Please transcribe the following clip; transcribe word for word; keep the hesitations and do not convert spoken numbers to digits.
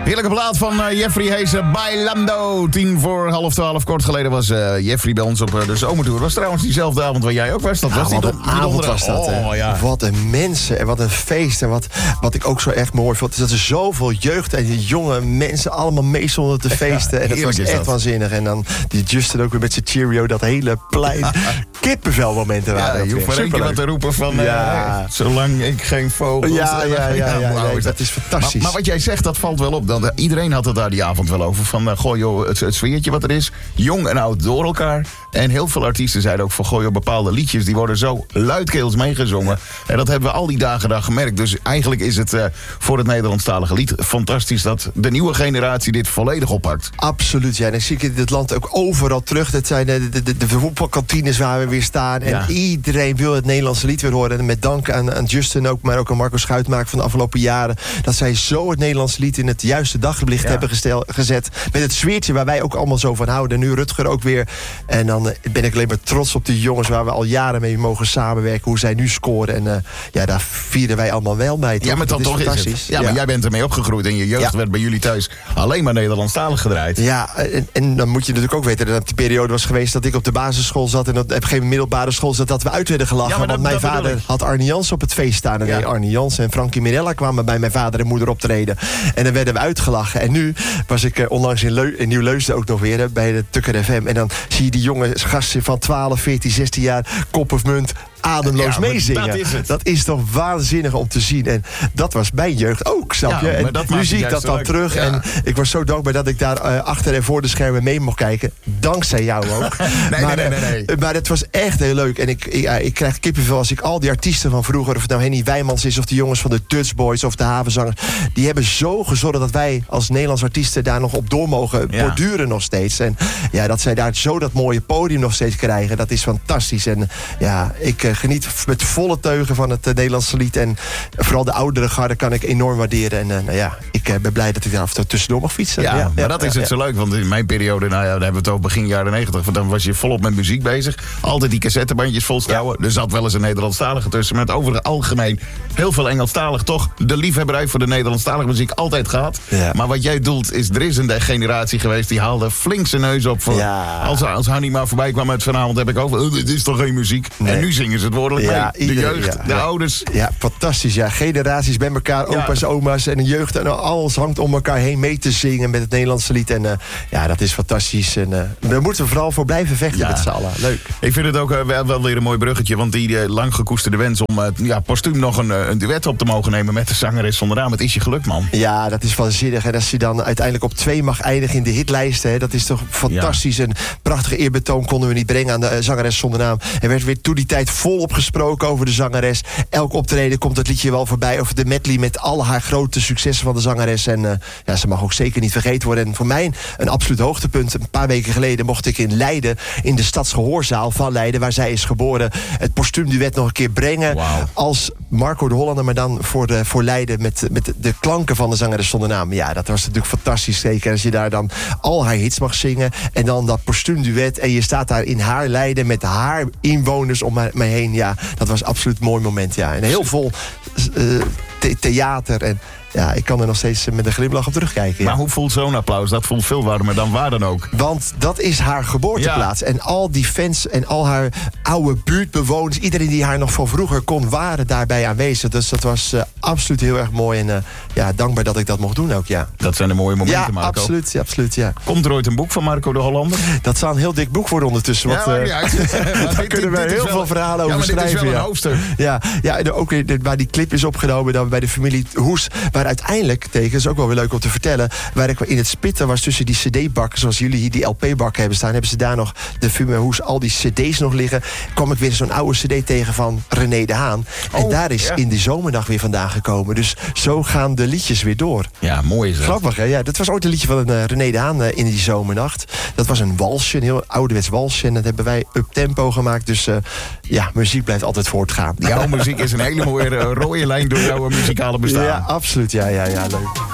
Heerlijke plaat van uh, Jeffrey Heesen, Bailando. Tien voor half twaalf. Kort geleden was uh, Jeffrey bij ons op uh, de zomertour. Was trouwens diezelfde avond waar jij ook was. Dat ja, was wat die een die avond was dat. Oh, ja. Wat een mensen en wat een feest. En wat, wat ik ook zo echt mooi vond, is dat er zoveel jeugd en jonge mensen allemaal meestonden te feesten. Ja, en dat was echt dat. waanzinnig. En dan die Justin ook weer met zijn cheerio, dat hele plein. Kippenvelmomenten waren. Ja, je hoeft maar één keer wat te roepen van ja. uh, zolang ik geen vogels... Ja, ja, ja, ja, ja, ja nee, dat is fantastisch. Maar, maar wat jij zegt, dat valt wel op. Dat, uh, iedereen had het daar die avond wel over. Van, uh, goh joh, het, het sfeertje wat er is. Jong en oud door elkaar. En heel veel artiesten zeiden ook van, goh joh, bepaalde liedjes... die worden zo luidkeels meegezongen. Ja. En dat hebben we al die dagen daar gemerkt. Dus eigenlijk is het uh, voor het Nederlandstalige lied fantastisch... dat de nieuwe generatie dit volledig oppakt. Absoluut, ja. En dan zie ik in dit land ook overal terug. Dat zijn de, de, de, de voetbalkantines waar we weer staan. En ja. iedereen wil het Nederlandse lied weer horen. En met dank aan, aan Justin ook, maar ook aan Marco Schuitmaker van de afgelopen jaren... dat zij zo het Nederlandse lied in het juiste daglicht ja. hebben gestel, gezet. Met het sfeertje waar wij ook allemaal zo van houden. En nu Rutger ook weer. En dan ben ik alleen maar trots op die jongens waar we al jaren mee mogen samenwerken. Hoe zij nu scoren. En uh, ja, daar vieren wij allemaal wel mee. Toch? Ja, maar dan toch is het. Ja, ja, maar jij bent ermee opgegroeid. En je jeugd ja. werd bij jullie thuis alleen maar Nederlandstalig gedraaid. Ja, en, en dan moet je natuurlijk ook weten dat die periode was geweest dat ik op de basisschool zat. En dat op geen middelbare school zat dat we uit werden gelachen. Ja, want dat, mijn dat vader had Arne Jans op het feest staan. En ja. nee, Arne Jans en Frankie Mirella kwamen bij mijn vader en moeder optreden. En dan werden we uitgelachen. En nu was ik uh, onlangs in, Leu- in Nieuw-Leusden ook nog weer hè, bij de Tukker F M. En dan zie je die jonge gasten van twaalf, veertien, zestien jaar, kop of munt, ademloos ja, meezingen. Dat is, dat is toch waanzinnig om te zien. En dat was mijn jeugd ook, snap je? Ja, en nu zie ik dat dan leuk. terug. Ja. En ik was zo dankbaar dat ik daar uh, achter en voor de schermen mee mocht kijken. Dankzij jou ook. nee, maar, nee, nee, nee, nee. Maar het was echt heel leuk. En ik, ik, uh, ik krijg kippenvel als ik al die artiesten van vroeger... of het nou Henny Wijmans is, of de jongens van de Dutch Boys... of de Havenzangers, die hebben zo gezorgd... dat wij als Nederlands artiesten daar nog op door mogen ja. borduren nog steeds. En ja, dat zij daar zo dat mooie podium nog steeds krijgen... dat is fantastisch. En ja, ik uh, geniet met volle teugen van het uh, Nederlandse lied. En vooral de oudere garde kan ik enorm waarderen. En uh, nou ja, ik uh, ben blij dat ik daar af en toe tussendoor mag fietsen. Ja, ja maar ja, dat is ja, het ja. zo leuk. Want in mijn periode, nou ja, dan hebben we het over begin jaren negentig. Dan was je volop met muziek bezig. Altijd die cassettebandjes volstouwen. Ja. Er zat wel eens een Nederlandstalige tussen. Maar het over het algemeen heel veel Engelstalig. Toch de liefhebberij voor de Nederlandstalige muziek altijd gehad. Ja. Maar wat jij doelt is, er is een generatie geweest... die haalde flink zijn neus op. Voor, ja. Als, als Hanni maar voorbij kwam uit vanavond, heb ik over... Oh, dit is toch geen muziek? Nee. En nu zingen ze het woordelijk ja, mee. De iedereen, jeugd, ja, de ja. ouders. Ja, fantastisch. Ja, generaties bij elkaar, opa's, ja. oma's en de jeugd. En alles hangt om elkaar heen mee te zingen met het Nederlandse lied. En uh, ja, dat is fantastisch. En uh, daar moeten we vooral voor blijven vechten ja. met z'n allen. Leuk. Ik vind het ook uh, wel, wel weer een mooi bruggetje. Want die uh, lang gekoesterde wens om uh, ja, postuum nog een, uh, een duet op te mogen nemen met de zangeres zonder naam. Het is je geluk, man. Ja, dat is waanzinnig. En als je dan uiteindelijk op twee mag eindigen in de hitlijsten, hè, dat is toch fantastisch. Ja. Een prachtige eerbetoon konden we niet brengen aan de uh, zangeres zonder naam. Er werd weer toen die tijd volop gesproken over de zangeres. Elk optreden komt het liedje wel voorbij. Over de medley met al haar grote successen van de zangeres. En uh, ja, ze mag ook zeker niet vergeten worden. En voor mij een absoluut hoogtepunt. Een paar weken geleden mocht ik in Leiden, in de Stadsgehoorzaal van Leiden, waar zij is geboren, het postuumduet nog een keer brengen. Wow. Als Marco de Hollander, maar dan voor, de, voor Leiden met, met de klanken van de zangeres zonder naam. Ja, dat was natuurlijk fantastisch. Zeker als je daar dan al haar hits mag zingen. En dan dat postuumduet. En je staat daar in haar Leiden met haar inwoners om mij heen. Ja, dat was absoluut een mooi moment. Ja. En heel vol uh, the- theater en ja, ik kan er nog steeds met een glimlach op terugkijken. Ja. Maar hoe voelt zo'n applaus? Dat voelt veel warmer dan waar dan ook. Want dat is haar geboorteplaats. Ja. En al die fans en al haar oude buurtbewoners, iedereen die haar nog van vroeger kon, waren daarbij aanwezig. Dus dat was uh, absoluut heel erg mooi. En uh, ja, dankbaar dat ik dat mocht doen ook, ja. Dat zijn de mooie momenten, ja, Marco. Absoluut, ja, absoluut, ja. Komt er ooit een boek van Marco de Hollander? Dat zal een heel dik boek worden ondertussen. Ja, want, uh, ja, ja. daar kunnen we heel veel verhalen over schrijven. Ja, maar dit is wel ja. een hoofdstuk. Ja, ja, en ook weer waar die clip is opgenomen dan bij de familie Hoes, waar uiteindelijk tegen, is ook wel weer leuk om te vertellen, waar ik in het spitten was tussen die cd-bakken, zoals jullie hier die L P-bakken hebben staan, hebben ze daar nog de familie Hoes, al die cd's nog liggen, kwam ik weer zo'n oude cd tegen van René de Haan. En oh, daar is ja. in die zomernacht weer vandaan gekomen. Dus zo gaan de liedjes weer door. Ja, mooi is dat. Grappig, hè? Ja, dat was ooit een liedje van uh, René de Haan uh, in die zomernacht. Dat was een walsje, een heel ouderwets walsje. En dat hebben wij up-tempo gemaakt. Dus uh, ja, muziek blijft altijd voortgaan. Jouw muziek is een hele mooie uh, rode lijn door jouw muzikale bestaan. Ja, absoluut. Ja, ja, ja, leuk.